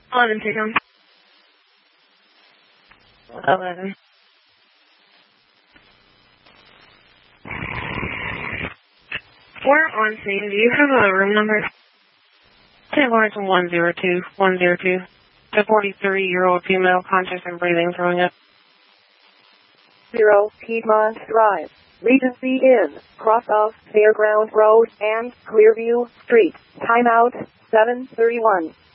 11 Tatum. 11. We're on scene. Do you have a room number? St. Lawrence 102. 102. A 43-year-old female, conscious and breathing, throwing up. 0 Piedmont Drive, Regency Inn, cross off Fairground Road and Clearview Street. Timeout 7:31.